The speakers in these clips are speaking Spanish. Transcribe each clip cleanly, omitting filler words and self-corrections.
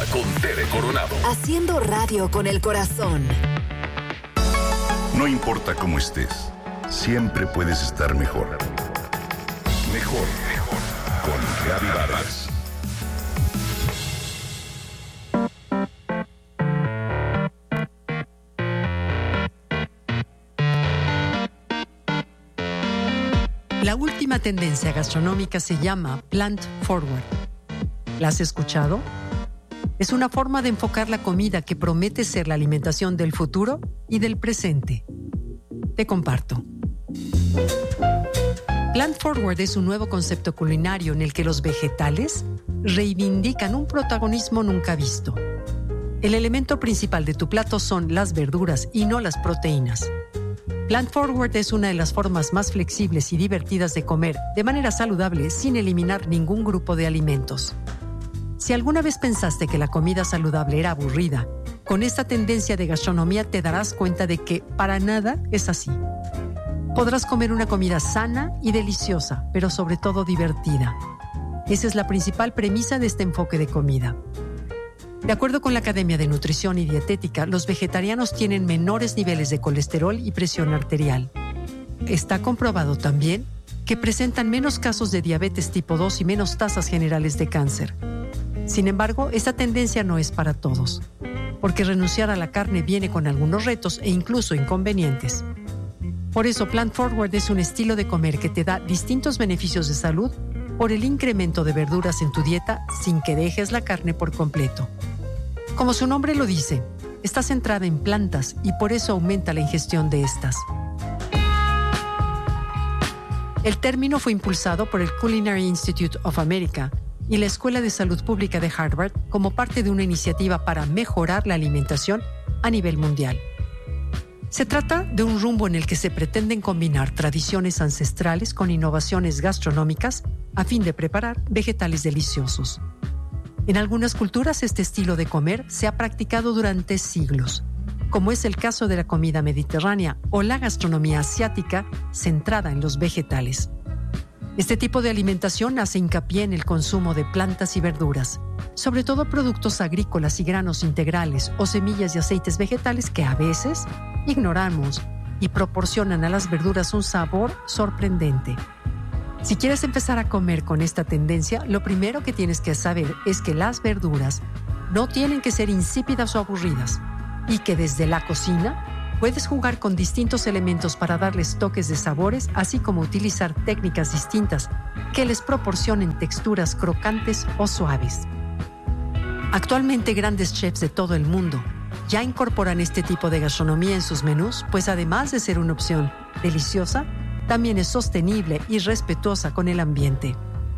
con Tere Coronado. Haciendo radio con el corazón. No importa cómo estés, siempre puedes estar mejor. Mejor, mejor. Con Gaby Vargas. La última tendencia gastronómica se llama Plant Forward. ¿La has escuchado? Es una forma de enfocar la comida que promete ser la alimentación del futuro y del presente. Te comparto. Plant Forward es un nuevo concepto culinario en el que los vegetales reivindican un protagonismo nunca visto. El elemento principal de tu plato son las verduras y no las proteínas. Plant Forward es una de las formas más flexibles y divertidas de comer de manera saludable sin eliminar ningún grupo de alimentos. Si alguna vez pensaste que la comida saludable era aburrida, con esta tendencia de gastronomía te darás cuenta de que para nada es así. Podrás comer una comida sana y deliciosa, pero sobre todo divertida. Esa es la principal premisa de este enfoque de comida. De acuerdo con la Academia de Nutrición y Dietética, los vegetarianos tienen menores niveles de colesterol y presión arterial. Está comprobado también que presentan menos casos de diabetes tipo 2 y menos tasas generales de cáncer. Sin embargo, esta tendencia no es para todos, porque renunciar a la carne viene con algunos retos e incluso inconvenientes. Por eso, Plant Forward es un estilo de comer que te da distintos beneficios de salud por el incremento de verduras en tu dieta sin que dejes la carne por completo. Como su nombre lo dice, está centrada en plantas y por eso aumenta la ingestión de estas. El término fue impulsado por el Culinary Institute of America y la Escuela de Salud Pública de Harvard como parte de una iniciativa para mejorar la alimentación a nivel mundial. Se trata de un rumbo en el que se pretenden combinar tradiciones ancestrales con innovaciones gastronómicas a fin de preparar vegetales deliciosos. En algunas culturas este estilo de comer se ha practicado durante siglos, como es el caso de la comida mediterránea o la gastronomía asiática centrada en los vegetales. Este tipo de alimentación hace hincapié en el consumo de plantas y verduras, sobre todo productos agrícolas y granos integrales o semillas y aceites vegetales que a veces ignoramos y proporcionan a las verduras un sabor sorprendente. Si quieres empezar a comer con esta tendencia, lo primero que tienes que saber es que las verduras no tienen que ser insípidas o aburridas y que desde la cocina puedes jugar con distintos elementos para darles toques de sabores, así como utilizar técnicas distintas que les proporcionen texturas crocantes o suaves. Actualmente grandes chefs de todo el mundo ya incorporan este tipo de gastronomía en sus menús, pues además de ser una opción deliciosa, también es sostenible y respetuosa con el ambiente.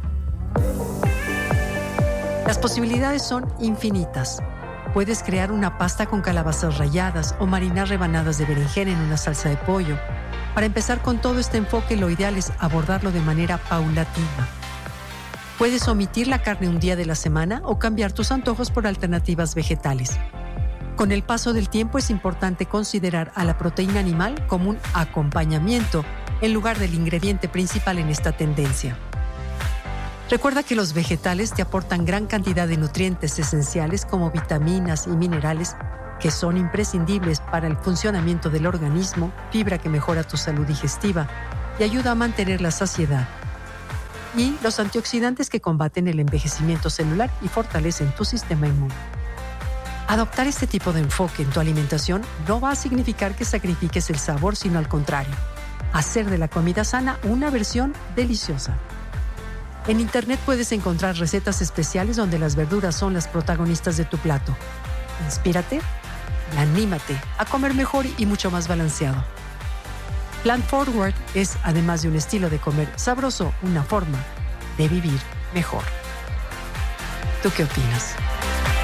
Las posibilidades son infinitas. Puedes crear una pasta con calabazas ralladas o marinar rebanadas de berenjena en una salsa de pollo. Para empezar con todo este enfoque, lo ideal es abordarlo de manera paulatina. Puedes omitir la carne un día de la semana o cambiar tus antojos por alternativas vegetales. Con el paso del tiempo es importante considerar a la proteína animal como un acompañamiento en lugar del ingrediente principal en esta tendencia. Recuerda que los vegetales te aportan gran cantidad de nutrientes esenciales como vitaminas y minerales que son imprescindibles para el funcionamiento del organismo, fibra que mejora tu salud digestiva y ayuda a mantener la saciedad, y los antioxidantes que combaten el envejecimiento celular y fortalecen tu sistema inmune. Adoptar este tipo de enfoque en tu alimentación no va a significar que sacrifiques el sabor, sino al contrario, hacer de la comida sana una versión deliciosa. En Internet puedes encontrar recetas especiales donde las verduras son las protagonistas de tu plato. Inspírate y anímate a comer mejor y mucho más balanceado. Plant Forward es, además de un estilo de comer sabroso, una forma de vivir mejor. ¿Tú qué opinas?